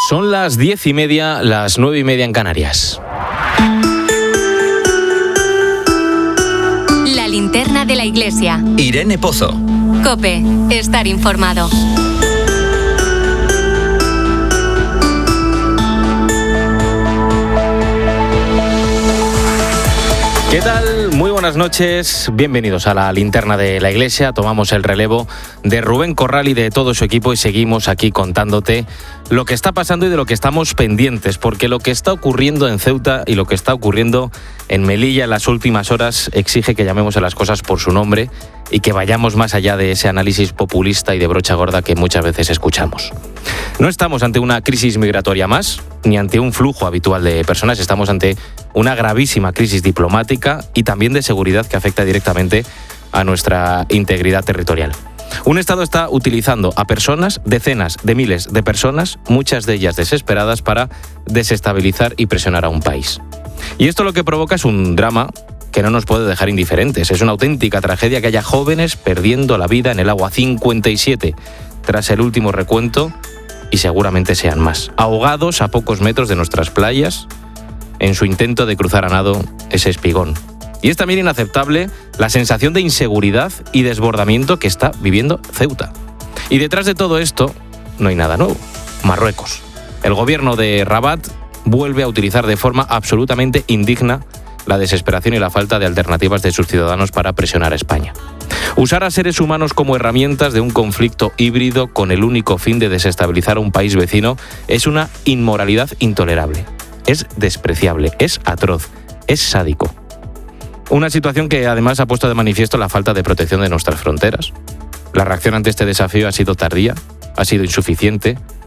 Son las 10:30, las 9:30 en Canarias. La linterna de la iglesia. Irene Pozo. COPE. Estar informado. ¿Qué tal? Muy buenas noches, bienvenidos a la linterna de la iglesia. Tomamos el relevo de Rubén Corral y de todo su equipo y seguimos aquí contándote lo que está pasando y de lo que estamos pendientes, porque lo que está ocurriendo en Ceuta y lo que está ocurriendo en Melilla en las últimas horas exige que llamemos a las cosas por su nombre y que vayamos más allá de ese análisis populista y de brocha gorda que muchas veces escuchamos. No estamos ante una crisis migratoria más, ni ante un flujo habitual de personas, estamos ante una gravísima crisis diplomática y también de seguridad que afecta directamente a nuestra integridad territorial. Un Estado está utilizando a personas, decenas de miles de personas, muchas de ellas desesperadas, para desestabilizar y presionar a un país. Y esto lo que provoca es un drama que no nos puede dejar indiferentes. Es una auténtica tragedia que haya jóvenes perdiendo la vida en el agua, 57 tras el último recuento, y seguramente sean más, ahogados a pocos metros de nuestras playas en su intento de cruzar a nado ese espigón. Y es también inaceptable la sensación de inseguridad y desbordamiento que está viviendo Ceuta. Y detrás de todo esto no hay nada nuevo. Marruecos. El gobierno de Rabat vuelve a utilizar de forma absolutamente indigna la desesperación y la falta de alternativas de sus ciudadanos para presionar a España. Usar a seres humanos como herramientas de un conflicto híbrido con el único fin de desestabilizar a un país vecino es una inmoralidad intolerable. Es despreciable, es atroz, es sádico. Una situación que además ha puesto de manifiesto la falta de protección de nuestras fronteras. La reacción ante este desafío ha sido tardía, ha sido insuficiente